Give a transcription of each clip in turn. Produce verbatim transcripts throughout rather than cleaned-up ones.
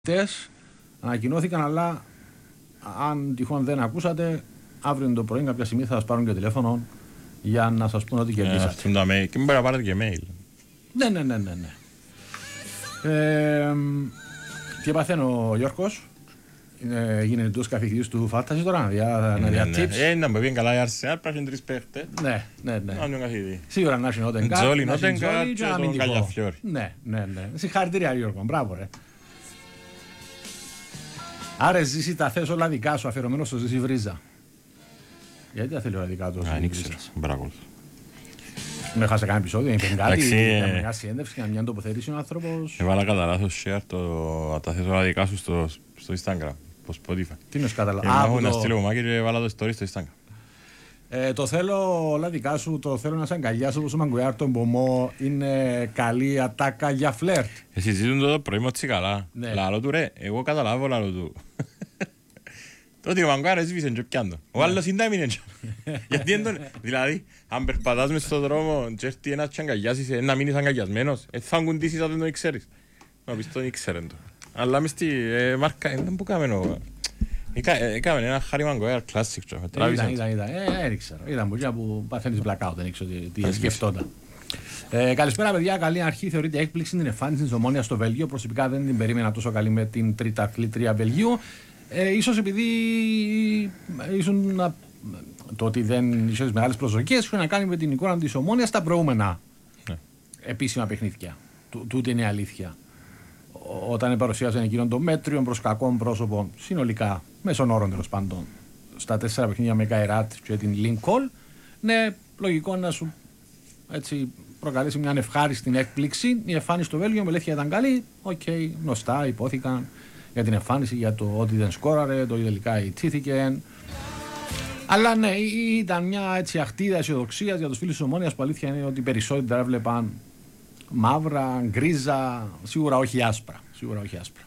Χτες ανακοινώθηκαν, αλλά αν τυχόν δεν ακούσατε, αύριο το πρωί κάποια στιγμή θα σας πάρουν και τηλέφωνο για να σας πούνε ότι κερδίσατε. Yeah, και μην μπορεί να πάρετε και mail. Ναι, ναι, ναι, ναι, ναι. Ε, τι παθαίνει ο Γιώργος, γίνεται τους καθηγητής του Fantasy τώρα, για να δια tips. Ε, να μου πει καλά η Arsenal, πρέπει τρεις παίχτες. Ναι, ναι, ναι. Να είναι καθηγητή. Σίγουρα να είναι όταν Τζόλι, Νότεγκαρτ και τον Καλιαφιόρι. Ναι, ναι, ναι. Συγχαρητήρια Γιώργο, μπράβο ρε. Άρα Ζήση τα θες όλα δικά σου, αφιερωμένο στο Ζήση Βρίζα. Γιατί τα θέλει όλα δικά του. Αν ήξερες, μπράβο. Με χάσε κανένα επεισόδιο, είπε κάτι, για μια συνέντευξη, για μια τοποθέτηση ο άνθρωπος. Έβαλα κατά λάθος share το τα θες όλα δικά σου στο Instagram, στο Spotify. Τι είναι σκαταλά. Έχω να στείλω κομμάκι και έβαλα το story στο Instagram. Ε, το θέλω όλα δικά σου, το θέλω να σε αγκαλιάσω όπως ο Μαγκουιάρ τον Μπομό, είναι καλή ατάκα για φλερτ. Εσύ ζήτουν το πρωί μου έτσι καλά. Ναι. Λαλό του ρε, εγώ καταλάβω λαλό του. Τότε ο Μαγκουιάρ έσβησε και πιάντο. Ο άλλος είναι έμεινε. Γιατί έντον, δηλαδή, αν περπατάς μες στον δρόμο και έρθει ένας και αγκαλιάσεις, να μείνεις αγκαλιασμένος, θα αγκουντήσεις αν δεν το ξέρεις. Να πεις τον ήξερεν το. Αλλά μες στη μάρκα, δεν που κάμενο. Έκαμε ένα Χάρι Μαγκουιάρ κλάσικ. Ήταν, ήταν, ήταν. Ε, έριξα. Ήταν που που παθαίνεις blackout, δεν ήξερα τι σκεφτόταν. Ε, καλησπέρα, παιδιά. Καλή αρχή. Θεωρείται έκπληξη την εμφάνιση της Ομόνοιας στο Βέλγιο. Προσωπικά δεν την περίμενα τόσο καλή με την τρίτα αθλήτρια Βελγίου. Ε, ίσως επειδή ήσουν, το ότι δεν είχε τις μεγάλες προσδοκίες είχε να κάνει με την εικόνα της Ομόνοιας στα προηγούμενα ναι. επίσημα παιχνίδια. Τούτη είναι η αλήθεια. Όταν παρουσίαζαν εκείνον το μέτριο προς κακόν πρόσωπο, συνολικά, μέσων όρων τέλος πάντων, στα τέσσερα παιχνίδια με Καϊράτ και την Λίνκολ, ναι, λογικό να σου έτσι, προκαλέσει μια ανευχάριστη έκπληξη. Η εμφάνιση στο Βέλγιο με Λέχεια ήταν καλή. Οκ, okay, γνωστά υπόθηκαν για την εμφάνιση, για το ότι δεν σκόραρε, το ότι τελικά ιτήθηκε. Αλλά ναι, ήταν μια έτσι αχτίδα αισιοδοξίας για τους φίλους της Ομόνοιας που αλήθεια είναι ότι οι περισσότεροι τα έβλεπαν μαύρα, γκρίζα, σίγουρα όχι άσπρα. Σίγουρα όχι άσπρα.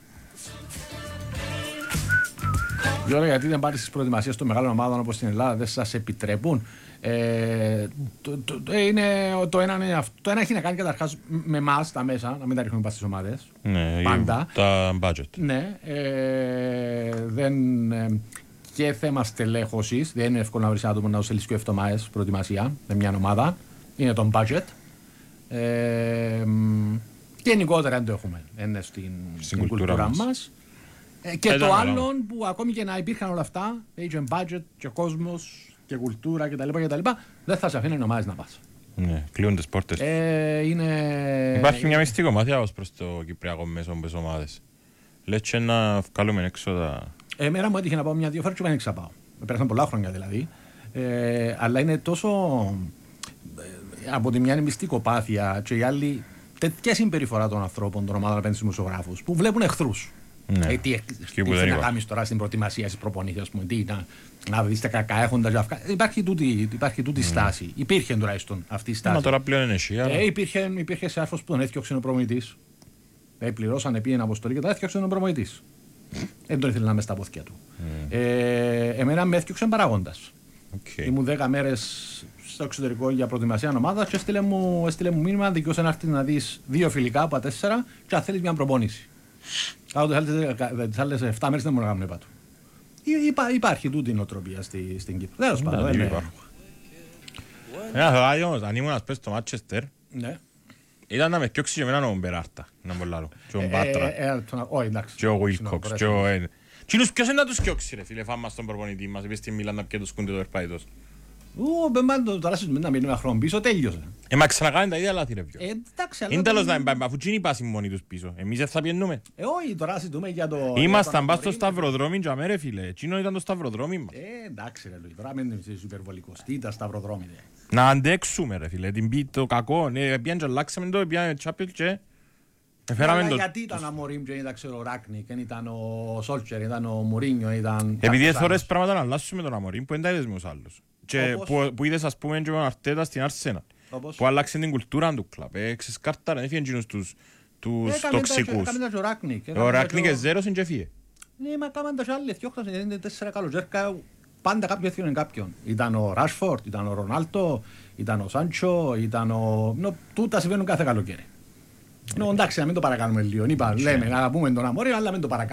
Γιώργο, γιατί δεν πάρεις τις προετοιμασίες των μεγάλων ομάδων όπως στην Ελλάδα, δεν σας επιτρέπουν. Ε, το, το, το, είναι, το, ένα είναι αυτό. Το ένα έχει να κάνει καταρχάς με εμάς τα μέσα, να μην τα ρίχνουμε πας στις ομάδες. Ναι, πάντα. Τα budget. Ναι, ε, δεν, ε, και θέμα στελέχωσης. Δεν είναι εύκολο να βρεις άτομο να δώσει και εβδομάδες προετοιμασία με μια ομάδα. Είναι το budget. Ε, και γενικότερα δεν το έχουμε είναι στην, στην κουλτούρα, κουλτούρα μας, μας. Ε, και ε, το άλλο που ακόμη και να υπήρχαν όλα αυτά, agent budget και κόσμος και κουλτούρα κτλ, κτλ, δεν θα σε αφήνουν οι ομάδες να πας. Ναι, κλείνουν τις πόρτες. Ε, είναι... Υπάρχει μια μυστική κομμάτια ως προς το Κυπριακό μέσο με τις ομάδες. Λες και να βγάλουμε έξω τα... Εμένα μου έτυχε να πάω μια-δύο φορές και δεν ξαναπάω. Πέρασαν πολλά χρόνια δηλαδή. Ε, αλλά είναι τόσο... Από τη μια είναι μυστικοπάθεια και η άλλη τέτοια συμπεριφορά των ανθρώπων, των ομάδων απέναντι στους δημοσιογράφους που βλέπουν εχθρούς. Ναι. Ε, τι τι να κάνεις τώρα στην προετοιμασία, στις προπονήσεις, ας πούμε, τι, να, να δεις τα κακά έχοντας. Υπάρχει τούτη, υπάρχει τούτη mm. στάση. Υπήρχε τουλάχιστον αυτή η στάση. Μα τώρα πλέον είναι εσύ. Ε, υπήρχε, υπήρχε σε άρθρος που τον έφτιαξε ο προμηθευτής. Ε, πληρώσανε, πήγαινε αποστολή και τον έφτιαξε ο προμηθευτής. Δεν τον ήθελε να είμαι στα πόθηκια του. Mm. Ε, εμένα με έφτιαξε παράγοντας. Okay. Ήμουν δέκα μέρες στο εξωτερικό για προετοιμασία ομάδα και έστειλε μου, έστειλε μου μήνυμα δικαιούσε να έρθει να δεις δύο φιλικά από τα τέσσερα και αν θέλεις μια προπόνηση. Κάτω τις άλλες επτά μέρες δεν μου έκαναν είπα του. Υπά, υπάρχει τούτη η νοοτροπία στη, στην Κύπρο. Τέλος πάντων. Δεν υπάρχουν. Ένα όμως, αν ήμουν να σπέσει στο Μάτσεστερ, ήταν να με κοιόξει και εμένα ο Μπεράρτα, να μπολάρω. Και ο Μπάτρα, και ο Βίλκοξ, και ο... Κοινούς ποιος είναι να τους κοιόξει ρε φίλε, φάμε στον προπονητή μας, είπες στη Μίλαν να πιέ το σκούνται το ερπάιτος. Ω, μπεμάν τώρα σου να μείνουμε χρόνο πίσω, τέλειωσε. Ε, μα ξανακάνε τα ίδια λάθη ρε ποιο. Ε, εντάξει, αλλά... Είναι τέλος να μην αφού τσίνοι πάσουν μόνοι τους πίσω. Εμείς δεν θα πιένουμε. Ε, όχι, τώρα συζητούμε για το... Ήμασταν πας στο σταυροδρόμι και αμέ ρε φίλε. Τσίνο ήταν το σταυροδρόμι μας. Ε, εντάξει ρε Λουί, τώρα μην είσαι υπερβολικός. Τι ήταν σταυροδρόμι ρε. Να αντέξουμε ρε φίλε, την πει το κακό. Ναι, πιάνε και αλλάξαμε το, πιάνε τσάπελ και... Αλλά το... γιατί ήταν ο Μωρίμ και ήταν ξέρω, ο Ράκνικ, ήταν ο Σόλτσερ, ήταν ο Μουρίνιο, ήταν... Επειδή εθώρες πράγματα να αλλάσουμε τον Αμορίμ που δεν τα είδες με τους άλλους. Και που, που είδες ας πούμε και ο Αρτέτα στην Αρσένα. Όπως... Που άλλαξε την κουλτούρα του κλαπ. Ε, ξεσκάρταρα, έφυγαν εκείνους τους, τους ε, τοξικούς. Ο Ράκνικ. Ο Ράκνικ εζέρωσε και έφυγε. Ναι, μα κάμαν τα άλλοι, θιόχτασαν, είναι τέσσερα καλοζέρκα. Πάντα κάποιο έφυγε κάποιον. Ήταν ο Ράσφορτ, ήταν ο Ρονάλτο, ήταν ο Σάντσο, ήταν ο... Νο, τούτα συμβαίνουν κάθε καλοκαίρι. No, εντάξει, να μην το παρακάνουμε λίγο. Είπα, λέμε να πούμε τον Αμόρι, αλλά μην το παρακάνουμε.